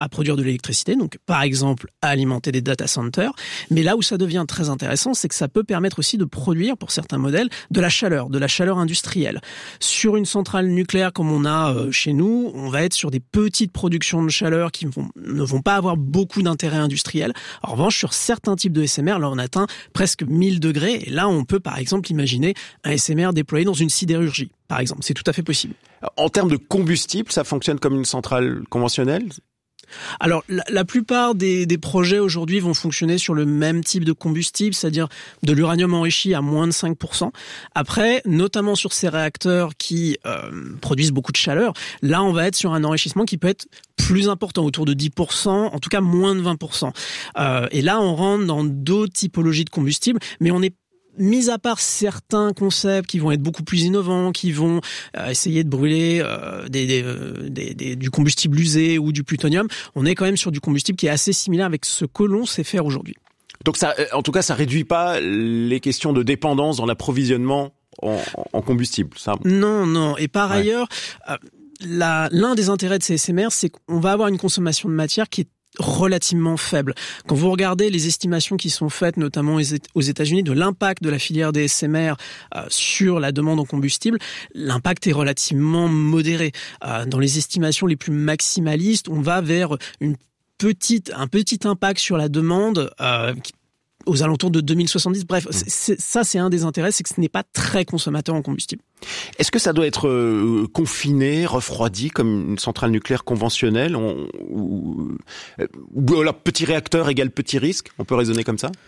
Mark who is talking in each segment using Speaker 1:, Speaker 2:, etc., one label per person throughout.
Speaker 1: produire de l'électricité, donc par exemple à alimenter des data centers. Mais là où ça devient très intéressant, c'est que ça peut permettre aussi de produire, pour certains modèles, de la chaleur industrielle. Sur une centrale nucléaire comme on a chez nous, on va être sur des petites productions de chaleur qui ne vont pas avoir beaucoup d'intérêt industriel. En revanche, sur certains types de SMR, là on atteint presque 1000 degrés, et là on peut par exemple imaginer un SMR déployé dans une sidérurgie, par exemple. C'est tout à fait possible.
Speaker 2: En termes de combustible, ça fonctionne comme une centrale conventionnelle ?
Speaker 1: Alors, la plupart des projets aujourd'hui vont fonctionner sur le même type de combustible, c'est-à-dire de l'uranium enrichi à moins de 5%. Après, notamment sur ces réacteurs qui produisent beaucoup de chaleur, là, on va être sur un enrichissement qui peut être plus important, autour de 10%, en tout cas moins de 20%. Et là, on rentre dans d'autres typologies de combustibles, mais on est mis à part certains concepts qui vont être beaucoup plus innovants, qui vont essayer de brûler du combustible usé ou du plutonium, on est quand même sur du combustible qui est assez similaire avec ce que l'on sait faire aujourd'hui.
Speaker 2: Donc ça, en tout cas, ça réduit pas les questions de dépendance dans l'approvisionnement en combustible. Ça...
Speaker 1: Non. Et par ailleurs, l'un des intérêts de ces SMR, c'est qu'on va avoir une consommation de matière qui est relativement faible. Quand vous regardez les estimations qui sont faites, notamment aux États-Unis, de l'impact de la filière des SMR sur la demande en combustible, l'impact est relativement modéré. Dans les estimations les plus maximalistes, on va vers un petit impact sur la demande aux alentours de 2070. Bref, c'est un des intérêts, c'est que ce n'est pas très consommateur en combustible.
Speaker 2: Est-ce que ça doit être confiné, refroidi comme une centrale nucléaire conventionnelle ou alors petit réacteur égale petit risque? On peut raisonner comme ça?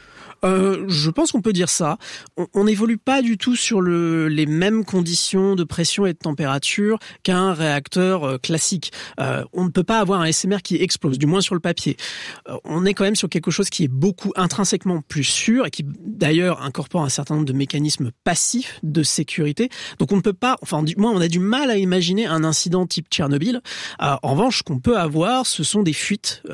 Speaker 1: Je pense qu'on peut dire ça. On n'évolue pas du tout sur les mêmes conditions de pression et de température qu'un réacteur classique. On ne peut pas avoir un SMR qui explose, du moins sur le papier. On est quand même sur quelque chose qui est beaucoup intrinsèquement plus sûr et qui d'ailleurs incorpore un certain nombre de mécanismes passifs de sécurité. Donc on ne peut pas, du moins on a du mal à imaginer un incident type Tchernobyl. En revanche, ce qu'on peut avoir, ce sont des fuites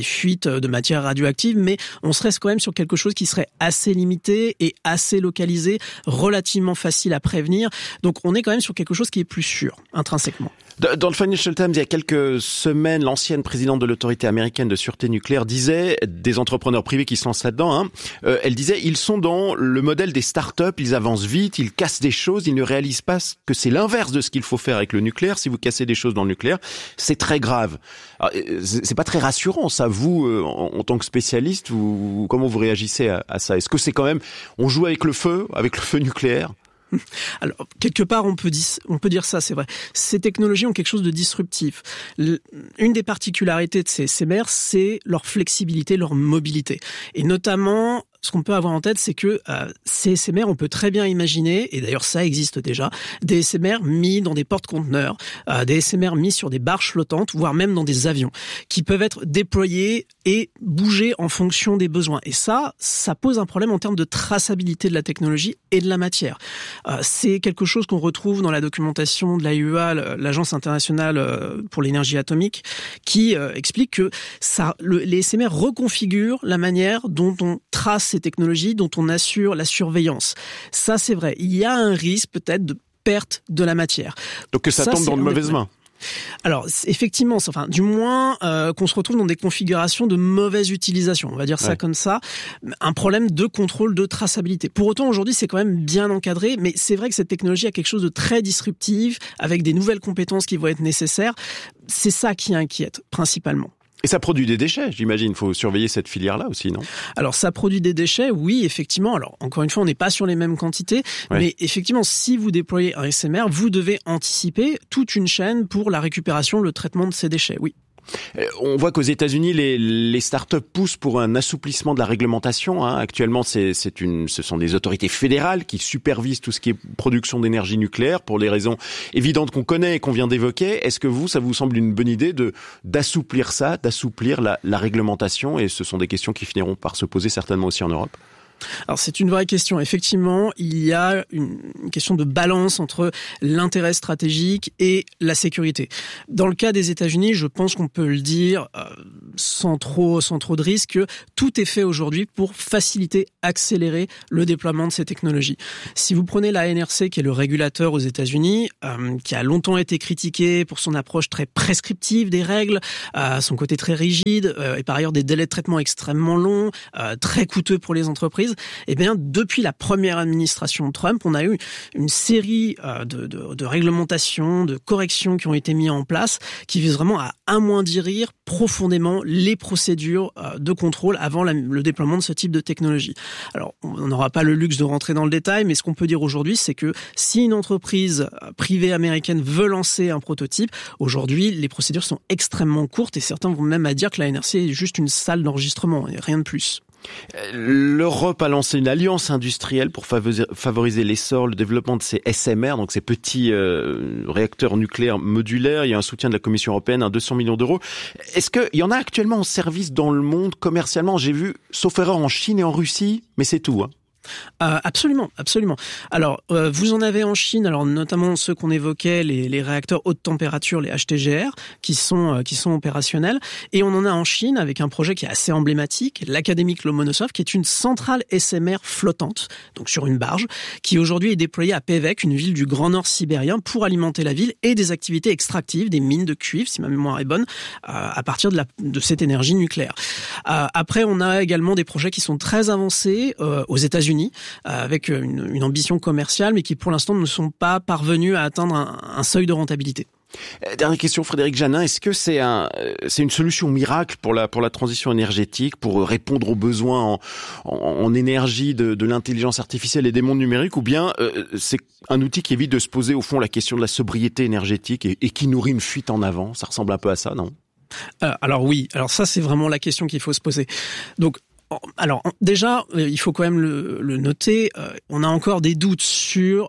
Speaker 1: de matière radioactive, mais on serait quand même sur quelque chose qui serait assez limité et assez localisé, relativement facile à prévenir. Donc on est quand même sur quelque chose qui est plus sûr, intrinsèquement.
Speaker 2: Dans le Financial Times, il y a quelques semaines, l'ancienne présidente de l'autorité américaine de sûreté nucléaire disait, des entrepreneurs privés qui se lancent là-dedans, elle disait, ils sont dans le modèle des startups, ils avancent vite, ils cassent des choses, ils ne réalisent pas que c'est l'inverse de ce qu'il faut faire avec le nucléaire. Si vous cassez des choses dans le nucléaire, c'est très grave. Alors, c'est pas très rassurant, ça, vous, en tant que spécialiste, comment vous réagissez à ça? Est-ce que c'est quand même, on joue avec le feu nucléaire?
Speaker 1: Alors, quelque part, on peut dire ça, c'est vrai. Ces technologies ont quelque chose de disruptif. Une des particularités de ces SMR, c'est leur flexibilité, leur mobilité. Et notamment, ce qu'on peut avoir en tête, c'est que ces SMR, on peut très bien imaginer, et d'ailleurs ça existe déjà, des SMR mis dans des porte-conteneurs, des SMR mis sur des barges flottantes, voire même dans des avions, qui peuvent être déployés et bouger en fonction des besoins. Et ça pose un problème en termes de traçabilité de la technologie et de la matière. C'est quelque chose qu'on retrouve dans la documentation de l'AIEA, l'Agence internationale pour l'énergie atomique, qui explique que les SMR reconfigurent la manière dont on trace ces technologies, dont on assure la surveillance. Ça, c'est vrai. Il y a un risque peut-être de perte de la matière.
Speaker 2: Donc que ça tombe dans de mauvaises mains.
Speaker 1: Alors, effectivement, du moins qu'on se retrouve dans des configurations de mauvaise utilisation, on va dire ça comme ça, un problème de contrôle de traçabilité. Pour autant, aujourd'hui, c'est quand même bien encadré, mais c'est vrai que cette technologie a quelque chose de très disruptif, avec des nouvelles compétences qui vont être nécessaires. C'est ça qui inquiète, principalement.
Speaker 2: Et ça produit des déchets, j'imagine. Il faut surveiller cette filière-là aussi, non?
Speaker 1: Alors, ça produit des déchets, oui, effectivement. Alors, encore une fois, on n'est pas sur les mêmes quantités. Mais effectivement, si vous déployez un SMR, vous devez anticiper toute une chaîne pour la récupération, le traitement de ces déchets, oui.
Speaker 2: On voit qu'aux États-Unis, les startups poussent pour un assouplissement de la réglementation. Actuellement, ce sont des autorités fédérales qui supervisent tout ce qui est production d'énergie nucléaire pour les raisons évidentes qu'on connaît et qu'on vient d'évoquer. Est-ce que ça vous semble une bonne idée d'assouplir la réglementation? Et ce sont des questions qui finiront par se poser certainement aussi en Europe.
Speaker 1: Alors c'est une vraie question. Effectivement, il y a une question de balance entre l'intérêt stratégique et la sécurité. Dans le cas des États-Unis, je pense qu'on peut le dire sans trop de risques, tout est fait aujourd'hui pour faciliter, accélérer le déploiement de ces technologies. Si vous prenez la NRC, qui est le régulateur aux États-Unis, qui a longtemps été critiqué pour son approche très prescriptive des règles, son côté très rigide, et par ailleurs des délais de traitement extrêmement longs, très coûteux pour les entreprises, eh bien, depuis la première administration de Trump, on a eu une série de réglementations, de corrections qui ont été mises en place, qui visent vraiment à amoindrir profondément les procédures de contrôle avant le déploiement de ce type de technologie. Alors, on n'aura pas le luxe de rentrer dans le détail, mais ce qu'on peut dire aujourd'hui, c'est que si une entreprise privée américaine veut lancer un prototype, aujourd'hui, les procédures sont extrêmement courtes et certains vont même à dire que la NRC est juste une salle d'enregistrement et rien de plus.
Speaker 2: L'Europe a lancé une alliance industrielle pour favoriser l'essor, le développement de ces SMR, donc ces petits réacteurs nucléaires modulaires. Il y a un soutien de la Commission européenne, 200 millions d'euros. Est-ce qu'il y en a actuellement en service dans le monde commercialement? J'ai vu, sauf erreur, en Chine et en Russie, mais c'est tout, hein.
Speaker 1: Absolument. Alors, vous en avez en Chine, alors notamment ceux qu'on évoquait, les réacteurs haute température, les HTGR, qui sont opérationnels. Et on en a en Chine avec un projet qui est assez emblématique, l'Académique Lomonosov, qui est une centrale SMR flottante, donc sur une barge, qui aujourd'hui est déployée à Pévek, une ville du Grand Nord sibérien, pour alimenter la ville et des activités extractives, des mines de cuivre, si ma mémoire est bonne, à partir de cette énergie nucléaire. Après, on a également des projets qui sont très avancés aux États-Unis, avec une ambition commerciale, mais qui pour l'instant ne sont pas parvenus à atteindre un seuil de rentabilité.
Speaker 2: Dernière question, Frédéric Janin, est-ce que c'est une solution miracle pour la transition énergétique, pour répondre aux besoins en énergie de l'intelligence artificielle et des mondes numériques, ou bien c'est un outil qui évite de se poser au fond la question de la sobriété énergétique et qui nourrit une fuite en avant? Ça ressemble un peu à ça, non?
Speaker 1: Alors oui, ça c'est vraiment la question qu'il faut se poser. Donc, alors déjà, il faut quand même le noter, on a encore des doutes sur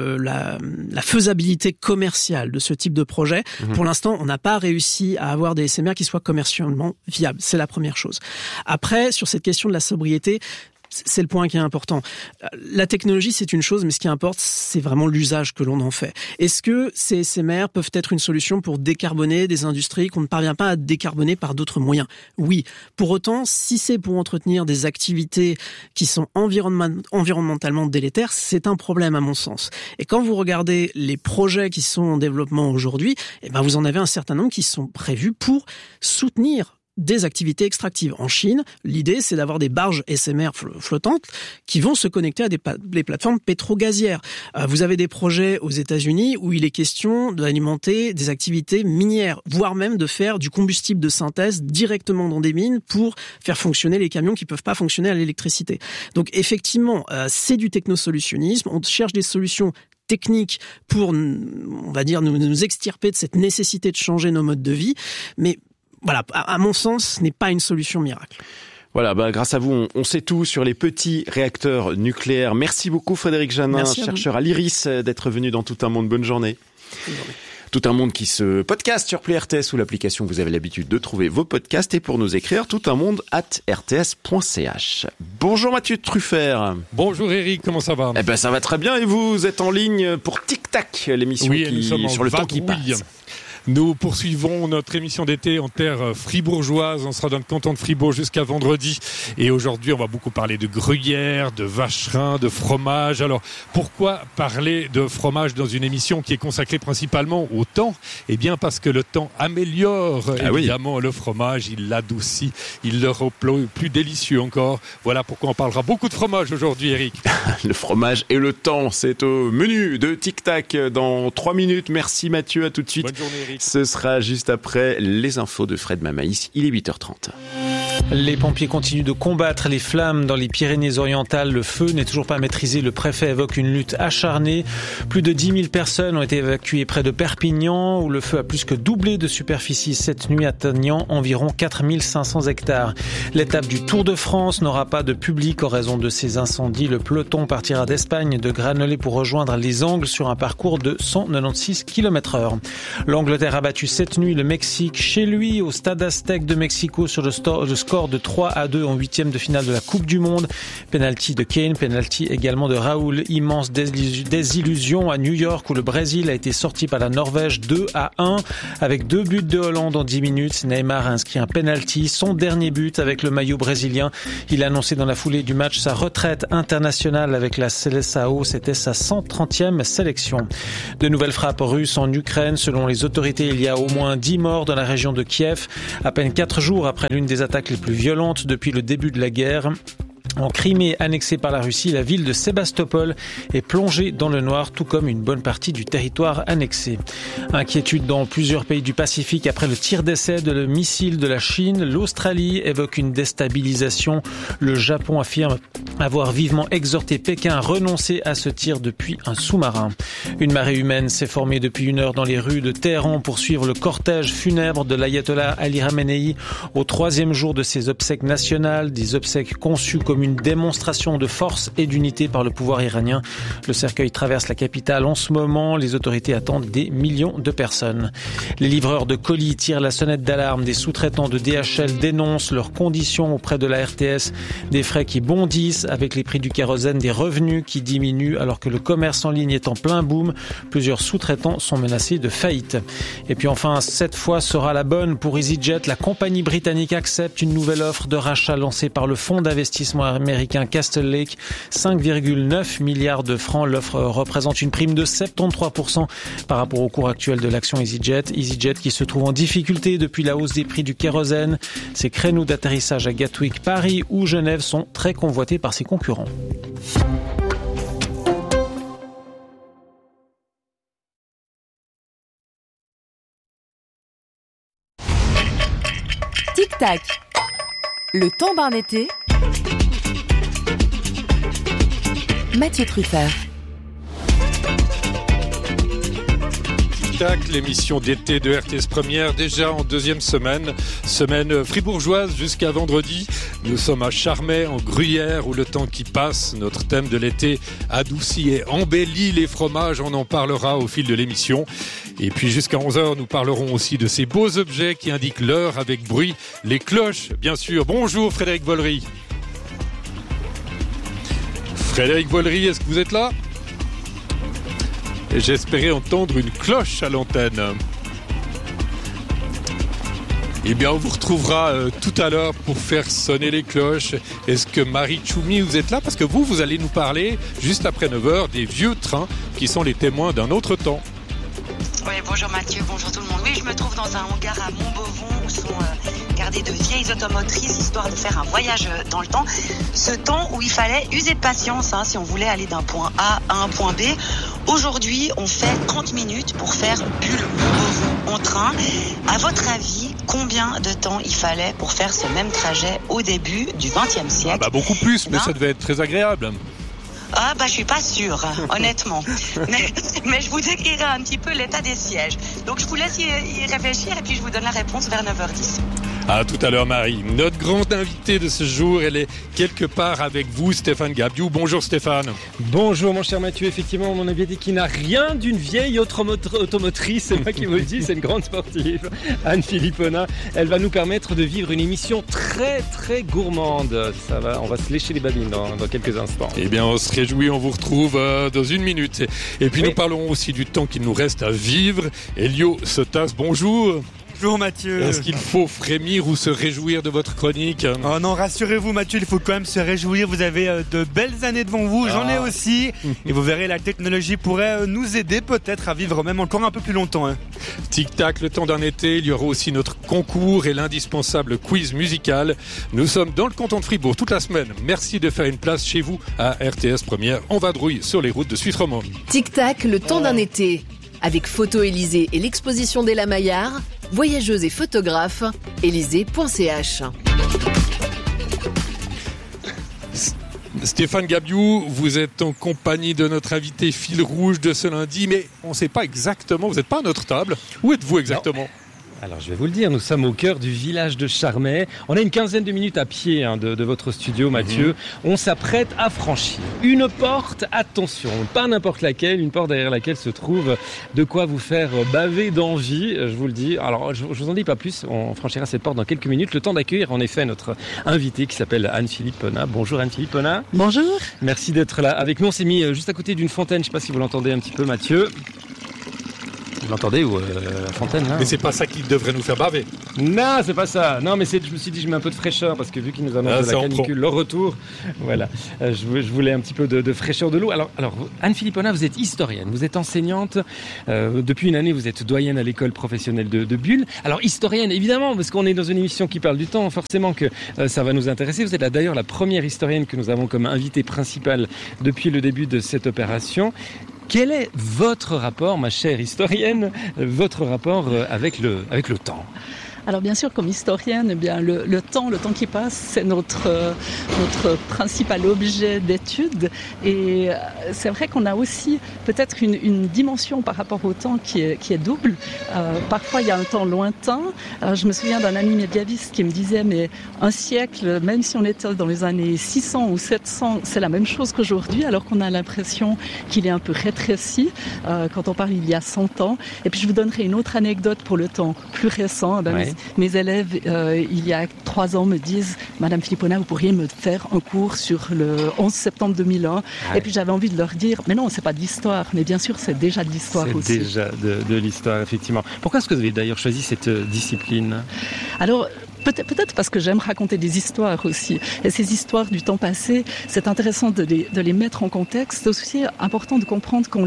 Speaker 1: la faisabilité commerciale de ce type de projet. Pour l'instant, on n'a pas réussi à avoir des SMR qui soient commercialement viables. C'est la première chose. Après, sur cette question de la sobriété, c'est le point qui est important. La technologie, c'est une chose, mais ce qui importe, c'est vraiment l'usage que l'on en fait. Est-ce que ces SMR peuvent être une solution pour décarboner des industries qu'on ne parvient pas à décarboner par d'autres moyens? Oui. Pour autant, si c'est pour entretenir des activités qui sont environnementalement délétères, c'est un problème à mon sens. Et quand vous regardez les projets qui sont en développement aujourd'hui, vous en avez un certain nombre qui sont prévus pour soutenir des activités extractives. En Chine, l'idée, c'est d'avoir des barges SMR flottantes qui vont se connecter à des plateformes pétro-gazières. Vous avez des projets aux États-Unis où il est question d'alimenter des activités minières, voire même de faire du combustible de synthèse directement dans des mines pour faire fonctionner les camions qui peuvent pas fonctionner à l'électricité. Donc effectivement, c'est du technosolutionnisme. On cherche des solutions techniques pour, on va dire, nous extirper de cette nécessité de changer nos modes de vie, mais voilà, à mon sens, ce n'est pas une solution miracle.
Speaker 2: Voilà, grâce à vous, on sait tout sur les petits réacteurs nucléaires. Merci beaucoup Frédéric Janin, chercheur à l'IRIS, d'être venu dans Tout un monde. Bonne journée. Bonne journée. Tout un monde qui se podcast sur Play RTS ou l'application, vous avez l'habitude de trouver vos podcasts, et pour nous écrire, toutunmonde@rts.ch. Bonjour Mathieu Truffert.
Speaker 3: Bonjour Eric, comment ça va?
Speaker 2: Ça va très bien, et vous êtes en ligne pour Tic Tac, l'émission sur le temps qui passe.
Speaker 3: Nous poursuivons notre émission d'été en terre fribourgeoise. On sera dans le canton de Fribourg jusqu'à vendredi. Et aujourd'hui, on va beaucoup parler de gruyère, de vacherin, de fromage. Alors, pourquoi parler de fromage dans une émission qui est consacrée principalement au temps? Eh bien, parce que le temps améliore évidemment le fromage. Il l'adoucit, il le rend plus délicieux encore. Voilà pourquoi on parlera beaucoup de fromage aujourd'hui, Eric.
Speaker 2: Le fromage et le temps, c'est au menu de Tic Tac dans 3 minutes. Merci Mathieu, à tout de suite.
Speaker 3: Bonne journée, Eric.
Speaker 2: Ce sera juste après les infos de Fred Mamaïs. Il est 8h30.
Speaker 4: Les pompiers continuent de combattre les flammes dans les Pyrénées-Orientales. Le feu n'est toujours pas maîtrisé. Le préfet évoque une lutte acharnée. Plus de 10 000 personnes ont été évacuées près de Perpignan, où le feu a plus que doublé de superficie cette nuit, atteignant environ 4 500 hectares. L'étape du Tour de France n'aura pas de public en raison de ces incendies. Le peloton partira d'Espagne, de Granollers, pour rejoindre les Angles sur un parcours de 196 km/h. L'Angleterre a battu cette nuit le Mexique chez lui au Stade Aztec de Mexico sur le score score de 3-2 en 8e de finale de la Coupe du Monde. Penalty de Kane, penalty également de Raoul. Immense désillusion à New York où le Brésil a été sorti par la Norvège 2-1 avec 2 buts de Hollande en 10 minutes. Neymar a inscrit un penalty, son dernier but avec le maillot brésilien. Il a annoncé dans la foulée du match sa retraite internationale avec la Seleção. C'était sa 130e sélection. De nouvelles frappes russes en Ukraine. Selon les autorités, il y a au moins 10 morts dans la région de Kiev, à peine 4 jours après l'une des attaques les plus violentes depuis le début de la guerre. En Crimée, annexée par la Russie, la ville de Sébastopol est plongée dans le noir, tout comme une bonne partie du territoire annexé. Inquiétude dans plusieurs pays du Pacifique après le tir d'essai de missile de la Chine. L'Australie évoque une déstabilisation. Le Japon affirme avoir vivement exhorté Pékin à renoncer à ce tir depuis un sous-marin. Une marée humaine s'est formée depuis 1 heure dans les rues de Téhéran pour suivre le cortège funèbre de l'ayatollah Ali Khamenei au 3e jour de ses obsèques nationales, des obsèques conçues comme une démonstration de force et d'unité par le pouvoir iranien. Le cercueil traverse la capitale en ce moment. Les autorités attendent des millions de personnes. Les livreurs de colis tirent la sonnette d'alarme. Des sous-traitants de DHL dénoncent leurs conditions auprès de la RTS. Des frais qui bondissent avec les prix du kérosène, des revenus qui diminuent alors que le commerce en ligne est en plein boom. Plusieurs sous-traitants sont menacés de faillite. Et puis enfin, cette fois sera la bonne pour EasyJet. La compagnie britannique accepte une nouvelle offre de rachat lancée par le fonds d'investissement américain Castle Lake, 5,9 milliards de francs. L'offre représente une prime de 73% par rapport au cours actuel de l'action EasyJet. EasyJet qui se trouve en difficulté depuis la hausse des prix du kérosène. Ses créneaux d'atterrissage à Gatwick, Paris ou Genève sont très convoités par ses concurrents.
Speaker 5: Tic-tac, le temps d'un été. Mathieu Truffert.
Speaker 3: Tic-tac, l'émission d'été de RTS Première, déjà en 2e semaine fribourgeoise jusqu'à vendredi. Nous sommes à Charmey, en Gruyère, où le temps qui passe, notre thème de l'été, adoucit et embellit les fromages. On en parlera au fil de l'émission. Et puis jusqu'à 11h, nous parlerons aussi de ces beaux objets qui indiquent l'heure avec bruit, les cloches, bien sûr. Bonjour Frédéric Vollery. Frédéric Vollery, est-ce que vous êtes là ? J'espérais entendre une cloche à l'antenne. Eh bien, on vous retrouvera tout à l'heure pour faire sonner les cloches. Est-ce que Marie Tchoumi, vous êtes là ? Parce que vous allez nous parler, juste après 9h, des vieux trains qui sont les témoins d'un autre temps.
Speaker 6: Oui, bonjour Mathieu, bonjour tout le monde. Oui, je me trouve dans un hangar à Montbovon où sont gardées de vieilles automotrices histoire de faire un voyage dans le temps. Ce temps où il fallait user de patience si on voulait aller d'un point A à un point B. Aujourd'hui, on fait 30 minutes pour faire Bulle-Montbovon en train. À votre avis, combien de temps il fallait pour faire ce même trajet au début du XXe siècle ?
Speaker 3: Beaucoup plus, mais ça devait être très agréable.
Speaker 6: Je suis pas sûre, honnêtement. Mais je vous décrirai un petit peu l'état des sièges. Donc je vous laisse y réfléchir et puis je vous donne la réponse vers 9h10.
Speaker 3: À tout à l'heure Marie. Notre grande invitée de ce jour, elle est quelque part avec vous, Stéphane Gabiou. Bonjour Stéphane.
Speaker 7: Bonjour mon cher Mathieu. Effectivement, mon invitée qui n'a rien d'une vieille automotrice, c'est moi qui vous le dis, c'est une grande sportive, Anne Philippona. Elle va nous permettre de vivre une émission très très gourmande. Ça va, on va se lécher les babines dans quelques instants.
Speaker 3: Eh bien, on se réjouit, on vous retrouve dans 1 minute. Et puis Nous parlerons aussi du temps qu'il nous reste à vivre. Elio Sotas, bonjour.
Speaker 8: Bonjour Mathieu.
Speaker 3: Est-ce qu'il faut frémir ou se réjouir de votre chronique ?
Speaker 8: Oh non, rassurez-vous Mathieu, il faut quand même se réjouir. Vous avez de belles années devant vous, j'en ai aussi. Et vous verrez, la technologie pourrait nous aider peut-être à vivre même encore un peu plus longtemps.
Speaker 3: Tic-tac, le temps d'un été, il y aura aussi notre concours et l'indispensable quiz musical. Nous sommes dans le canton de Fribourg toute la semaine. Merci de faire une place chez vous à RTS Première. On vadrouille sur les routes de Suisse romande.
Speaker 5: Tic-tac, le temps d'un été. Avec Photo Élysée et l'exposition d'Ella Maillard, voyageuse et photographe, élysée.ch.
Speaker 3: Stéphane Gabiou, vous êtes en compagnie de notre invité fil rouge de ce lundi, mais on ne sait pas exactement, vous n'êtes pas à notre table. Où êtes-vous exactement ?
Speaker 7: Alors je vais vous le dire, nous sommes au cœur du village de Charmey. On a une quinzaine de minutes à pied de votre studio, Mathieu. On s'apprête à franchir une porte, attention, pas n'importe laquelle, une porte derrière laquelle se trouve de quoi vous faire baver d'envie, je vous le dis. Alors je vous en dis pas plus, on franchira cette porte dans quelques minutes. Le temps d'accueillir en effet notre invitée qui s'appelle Anne-Philippe Ponat. Bonjour Anne-Philippe Ponat.
Speaker 9: Bonjour.
Speaker 7: Merci d'être là avec nous. On s'est mis juste à côté d'une fontaine, je sais pas si vous l'entendez un petit peu Mathieu. Vous l'entendez ou la fontaine là?
Speaker 3: Mais c'est pas ça qui devrait nous faire baver.
Speaker 7: Non, c'est pas ça. Non, mais je me suis dit je mets un peu de fraîcheur parce que vu qu'il nous annonce de la canicule, le retour, voilà. Je voulais un petit peu de fraîcheur de l'eau. Alors Anne-Philippe Ponat, vous êtes historienne, vous êtes enseignante. Depuis une année, vous êtes doyenne à l'école professionnelle de Bulle. Alors historienne, évidemment, parce qu'on est dans une émission qui parle du temps, forcément que ça va nous intéresser. Vous êtes d'ailleurs la première historienne que nous avons comme invitée principale depuis le début de cette opération. Quel est votre rapport, ma chère historienne, votre rapport avec le temps ?
Speaker 9: Alors bien sûr, comme historienne, eh bien le temps qui passe, c'est notre principal objet d'étude. Et c'est vrai qu'on a aussi peut-être une dimension par rapport au temps qui est double. Parfois, il y a un temps lointain. Je me souviens d'un ami médiéviste qui me disait, mais un siècle, même si on était dans les années 600 ou 700, c'est la même chose qu'aujourd'hui, alors qu'on a l'impression qu'il est un peu rétréci quand on parle il y a 100 ans. Et puis je vous donnerai une autre anecdote pour le temps plus récent. Mes élèves, il y a 3 ans, me disent « Madame Philippe Ponat, vous pourriez me faire un cours sur le 11 septembre 2001 ?» Et puis j'avais envie de leur dire « Mais non, c'est pas de l'histoire, mais bien sûr, c'est déjà de l'histoire aussi. »
Speaker 7: C'est déjà de l'histoire, effectivement. Pourquoi est-ce que vous avez d'ailleurs choisi cette discipline ?
Speaker 9: Alors, peut-être parce que j'aime raconter des histoires aussi. Et ces histoires du temps passé, c'est intéressant de les mettre en contexte. C'est aussi important de comprendre qu'on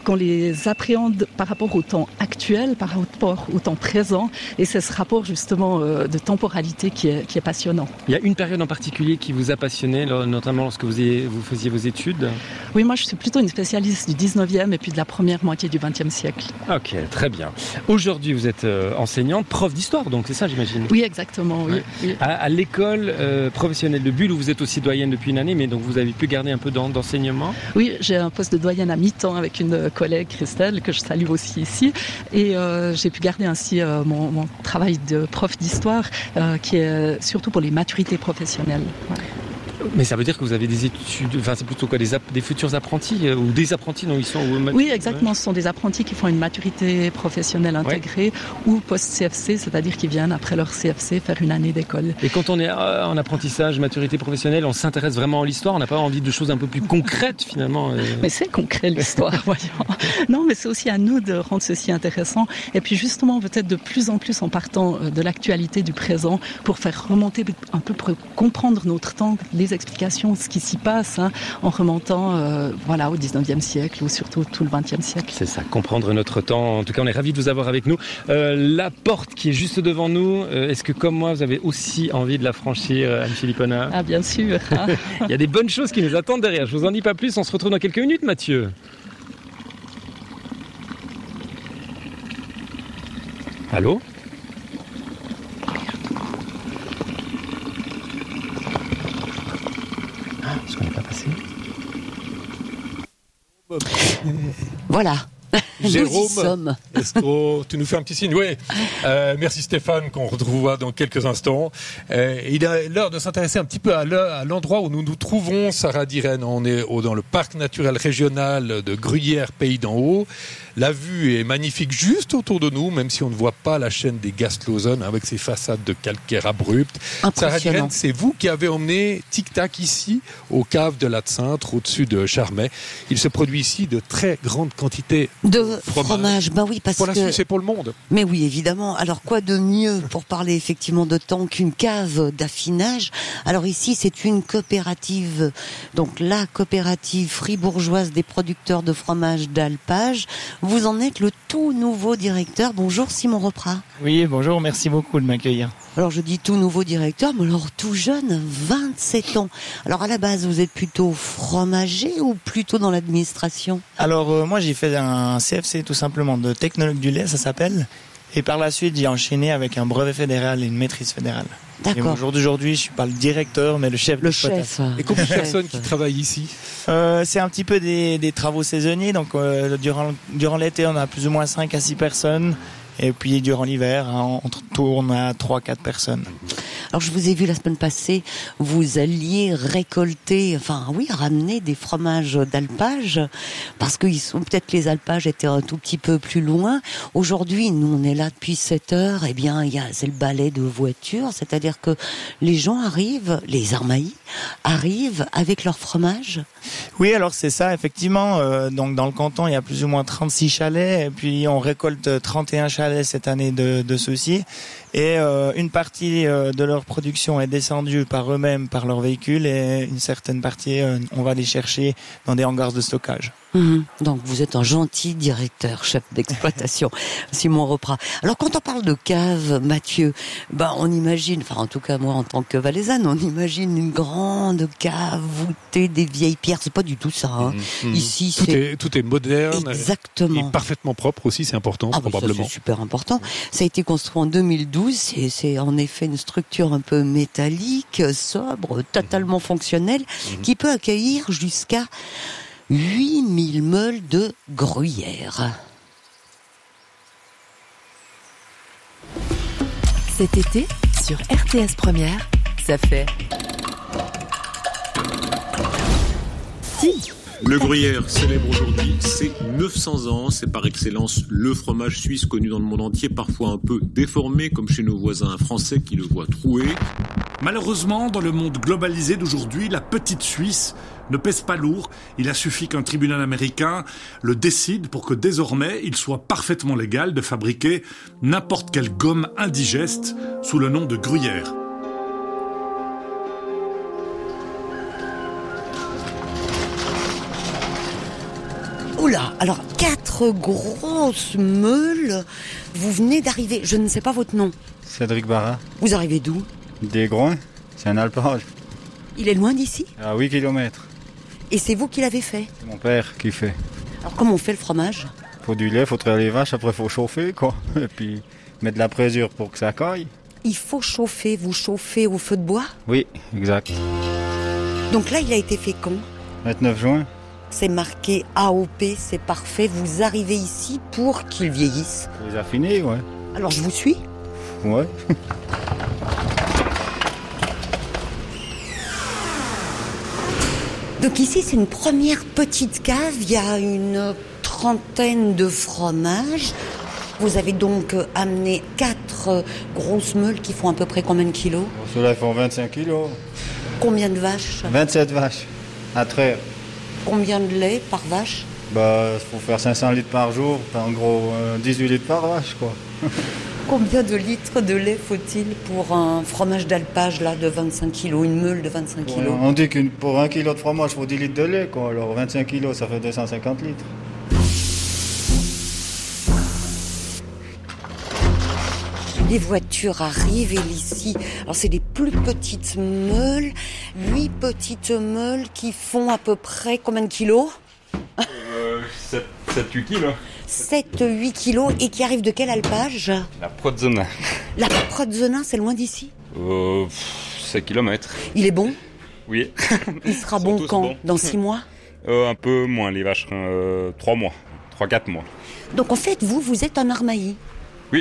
Speaker 9: les appréhende par rapport au temps actuel, par rapport au temps présent. Et c'est ce rapport justement de temporalité qui est passionnant.
Speaker 7: Il y a une période en particulier qui vous a passionné, notamment lorsque vous faisiez vos études ?
Speaker 9: Oui, moi je suis plutôt une spécialiste du 19e et puis de la première moitié du 20e siècle.
Speaker 7: Ok, très bien. Aujourd'hui, vous êtes enseignante, prof d'histoire, donc c'est ça j'imagine ?
Speaker 9: Oui, exactement. Oui.
Speaker 7: À l'école professionnelle de Bulle, où vous êtes aussi doyenne depuis une année, mais donc vous avez pu garder un peu d'enseignement ?
Speaker 9: Oui, j'ai un poste de doyenne à mi-temps avec une collègue, Christelle, que je salue aussi ici. Et j'ai pu garder ainsi mon travail de prof d'histoire, qui est surtout pour les maturités professionnelles. Voilà.
Speaker 7: Mais ça veut dire que vous avez des études, enfin c'est plutôt quoi, des futurs apprentis ou des apprentis dont ils sont
Speaker 9: Oui, exactement, ce sont des apprentis qui font une maturité professionnelle intégrée ou post-CFC, c'est-à-dire qu'ils viennent après leur CFC faire une année d'école.
Speaker 7: Et quand on est en apprentissage, maturité professionnelle, on s'intéresse vraiment à l'histoire, on n'a pas envie de choses un peu plus concrètes finalement
Speaker 9: Mais c'est concret l'histoire, voyons. Non, mais c'est aussi à nous de rendre ceci intéressant et puis justement peut-être de plus en plus en partant de l'actualité du présent pour faire remonter un peu, pour comprendre notre temps, les explications, ce qui s'y passe, en remontant au 19e siècle ou surtout tout le 20e siècle.
Speaker 7: C'est ça, comprendre notre temps. En tout cas, on est ravis de vous avoir avec nous. La porte qui est juste devant nous, est-ce que comme moi, vous avez aussi envie de la franchir, Anne-Philippe Ponat ?
Speaker 9: Ah, bien sûr.
Speaker 7: Il y a des bonnes choses qui nous attendent derrière. Je vous en dis pas plus, on se retrouve dans quelques minutes, Mathieu. Allô ? Est-ce qu'on n'est pas passé ?
Speaker 10: Voilà.
Speaker 3: Jérôme, tu nous fais un petit signe. Oui. Merci Stéphane, qu'on retrouvera dans quelques instants. Il est l'heure de s'intéresser un petit peu à l'endroit où nous nous trouvons, Sarah Diren. On est dans le parc naturel régional de Gruyère, Pays d'en Haut. La vue est magnifique juste autour de nous, même si on ne voit pas la chaîne des Gastlausen avec ses façades de calcaire abruptes. Sarah Diren, c'est vous qui avez emmené Tic Tac ici, aux caves de l'Atcintre, au-dessus de Charmey. Il se produit ici de très grandes quantités
Speaker 10: de fromage. Ben oui, parce
Speaker 3: pour la
Speaker 10: que...
Speaker 3: Suisse et pour le monde.
Speaker 10: Mais oui, évidemment. Alors quoi de mieux pour parler effectivement de temps qu'une cave d'affinage ? Alors ici, c'est une coopérative, donc la coopérative fribourgeoise des producteurs de fromage d'alpage. Vous en êtes le tout nouveau directeur. Bonjour Simon Reprat.
Speaker 11: Oui, bonjour, merci beaucoup de m'accueillir.
Speaker 10: Alors je dis tout nouveau directeur, mais alors tout jeune, 27 ans. Alors à la base, vous êtes plutôt fromager ou plutôt dans l'administration ?
Speaker 11: Alors moi j'ai fait un CFC tout simplement de technologue du lait, ça s'appelle. Et par la suite, j'ai enchaîné avec un brevet fédéral et une maîtrise fédérale.
Speaker 10: D'accord.
Speaker 11: Et au jour d'aujourd'hui, je suis pas le directeur, mais le chef.
Speaker 10: Le chef.
Speaker 3: Et combien de personnes qui travaillent ici ?
Speaker 11: C'est un petit peu des travaux saisonniers. Donc durant l'été, on a plus ou moins 5 à 6 personnes. Et puis durant l'hiver, on tourne à 3-4 personnes.
Speaker 10: Alors je vous ai vu la semaine passée, vous alliez ramener des fromages d'alpage, parce que peut-être les alpages étaient un tout petit peu plus loin. Aujourd'hui, nous on est là depuis 7 heures, c'est le balai de voitures, c'est-à-dire que les gens arrivent, les Armaillis arrivent avec leur fromage.
Speaker 11: Oui, alors c'est ça, effectivement. Donc dans le canton, il y a plus ou moins 36 chalets, et puis on récolte 31 chalets cette année de ceux-ci. Et une partie de leur production est descendue par eux-mêmes, par leur véhicule, et une certaine partie, on va les chercher dans des hangars de stockage.
Speaker 10: Donc vous êtes un gentil directeur, chef d'exploitation, Simon Ropra. Alors quand on parle de cave, Mathieu, on imagine, en tout cas moi en tant que valaisanne, on imagine une grande cave voûtée des vieilles pierres. C'est pas du tout ça. Hein. Ici,
Speaker 3: tout est moderne.
Speaker 10: Exactement.
Speaker 3: Et parfaitement propre aussi, c'est important, probablement.
Speaker 10: Ça, c'est super important. Ça a été construit en 2012. C'est en effet une structure un peu métallique, sobre, totalement fonctionnelle, qui peut accueillir jusqu'à 8000 meules de gruyère.
Speaker 5: Cet été, sur RTS Première, ça fait...
Speaker 12: Le gruyère célèbre aujourd'hui ses 900 ans. C'est par excellence le fromage suisse connu dans le monde entier, parfois un peu déformé, comme chez nos voisins français qui le voient troué.
Speaker 13: Malheureusement, dans le monde globalisé d'aujourd'hui, la petite Suisse ne pèse pas lourd. Il a suffi qu'un tribunal américain le décide pour que désormais il soit parfaitement légal de fabriquer n'importe quelle gomme indigeste sous le nom de gruyère.
Speaker 10: Oula, alors 4 grosses meules, vous venez d'arriver, je ne sais pas votre nom.
Speaker 14: Cédric Barra.
Speaker 10: Vous arrivez d'où?
Speaker 14: Des Groins, c'est un alpage.
Speaker 10: Il est loin d'ici?
Speaker 14: À 8 km.
Speaker 10: Et c'est vous qui l'avez fait?
Speaker 14: C'est mon père qui fait.
Speaker 10: Alors comment on fait le fromage?
Speaker 14: Faut du lait, faut traire les vaches, après faut chauffer quoi. Et puis mettre de la présure pour que ça caille.
Speaker 10: Il faut chauffer, vous chauffez au feu de bois?
Speaker 14: Oui, exact.
Speaker 10: Donc là il a été fait quand?
Speaker 14: 29 juin.
Speaker 10: C'est marqué AOP, c'est parfait. Vous arrivez ici pour qu'il vieillisse.
Speaker 14: Faut les affiner, ouais.
Speaker 10: Alors je vous suis?
Speaker 14: Ouais.
Speaker 10: Donc ici c'est une première petite cave, il y a une 30aine de fromages. Vous avez donc amené 4 grosses meules qui font à peu près combien de kilos?
Speaker 14: Ceux-là font 25 kilos.
Speaker 10: Combien de vaches?
Speaker 14: 27 vaches à traire.
Speaker 10: Combien de lait par vache?
Speaker 14: Faut faire 500 litres par jour, en gros 18 litres par vache quoi.
Speaker 10: Combien de litres de lait faut-il pour un fromage d'alpage là de 25 kilos, une meule de 25 kilos?
Speaker 14: On dit que pour 1 kilo de fromage, il faut 10 litres de lait quoi. Alors 25 kilos, ça fait 250 litres.
Speaker 10: Les voitures arrivent et ici, alors c'est des plus petites meules, 8 petites meules qui font à peu près combien de kilos?
Speaker 15: 7-8 kilos.
Speaker 10: 7-8 kilos et qui arrivent de quel alpage?
Speaker 15: La Protzona.
Speaker 10: La Protzona, c'est loin d'ici?
Speaker 15: 7 km.
Speaker 10: Il est bon?
Speaker 15: Oui.
Speaker 10: Il sera bon quand? Bons. Dans 6 mois?
Speaker 15: Un peu moins, les vaches, 3 mois, 3-4 mois.
Speaker 10: Donc en fait, vous êtes un Armaillis?
Speaker 15: Oui.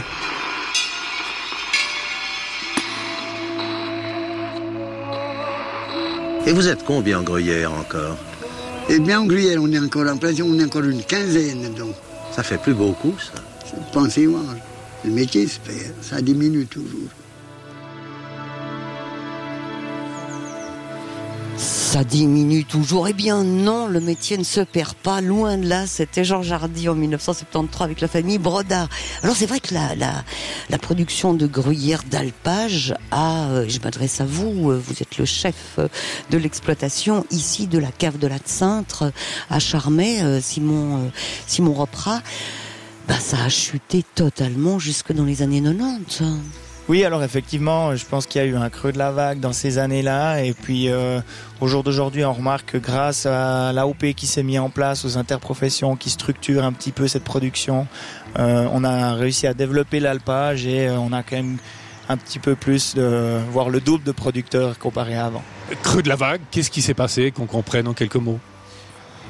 Speaker 16: Et vous êtes combien en gruyère encore?
Speaker 17: Eh bien, en gruyère, on est encore en place, on est encore une quinzaine, donc.
Speaker 16: Ça fait plus beaucoup, ça.
Speaker 17: Pensez-moi, le métier se perd, ça diminue toujours.
Speaker 10: Ça diminue toujours. Eh bien non, le métier ne se perd pas, loin de là. C'était Georges Hardy en 1973 avec la famille Brodard. Alors c'est vrai que la production de gruyère d'alpage je m'adresse à vous, vous êtes le chef de l'exploitation ici de la cave de la Cintre à Charmey, Simon Ropra. Ça a chuté totalement jusque dans les années 90.
Speaker 11: Oui, alors effectivement, je pense qu'il y a eu un creux de la vague dans ces années-là. Et puis, au jour d'aujourd'hui, on remarque que grâce à l'AOP qui s'est mis en place, aux interprofessions qui structurent un petit peu cette production, on a réussi à développer l'alpage et on a quand même un petit peu plus, voire le double de producteurs comparé à avant.
Speaker 3: Creux de la vague, qu'est-ce qui s'est passé, qu'on comprenne en quelques mots?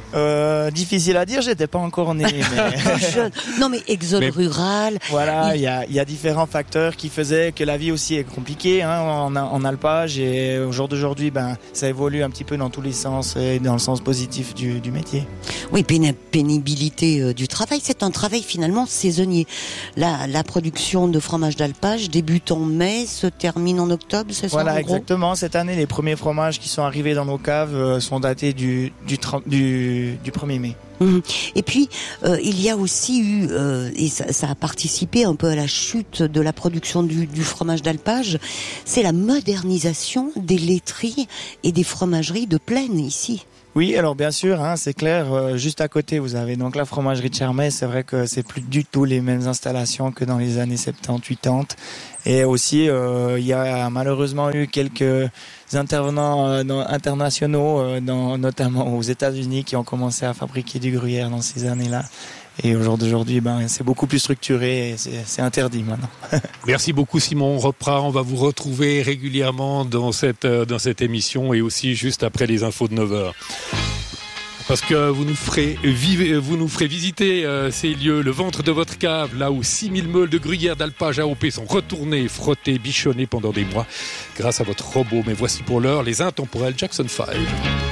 Speaker 11: Difficile à dire, j'étais pas encore né. Mais...
Speaker 10: Non mais exode rural.
Speaker 11: Voilà, il y a différents facteurs qui faisaient que la vie aussi est compliquée en alpage, et au jour d'aujourd'hui, ça évolue un petit peu dans tous les sens et dans le sens positif du métier.
Speaker 10: Oui, pénibilité du travail, c'est un travail finalement saisonnier. La production de fromage d'alpage débute en mai, se termine en octobre, c'est ça?
Speaker 11: Voilà, exactement. Cette année, les premiers fromages qui sont arrivés dans nos caves sont datés du 1er mai.
Speaker 10: Et puis, il y a aussi eu, et ça a participé un peu à la chute de la production du fromage d'alpage, c'est la modernisation des laiteries et des fromageries de plaine ici.
Speaker 11: Oui, alors bien sûr, c'est clair, juste à côté vous avez donc la fromagerie de Chermay. C'est vrai que c'est plus du tout les mêmes installations que dans les années 70-80. Et aussi, il y a malheureusement eu quelques intervenants internationaux, notamment aux États-Unis, qui ont commencé à fabriquer du gruyère dans ces années-là. Et au jour d'aujourd'hui, c'est beaucoup plus structuré et c'est interdit maintenant.
Speaker 3: Merci beaucoup Simon Ropra. On va vous retrouver régulièrement dans cette émission et aussi juste après les infos de 9h. Parce que vous nous ferez visiter ces lieux, le ventre de votre cave, là où 6000 meules de gruyère d'alpage AOP sont retournées, frottées, bichonnées pendant des mois grâce à votre robot. Mais voici pour l'heure les intemporels Jackson 5.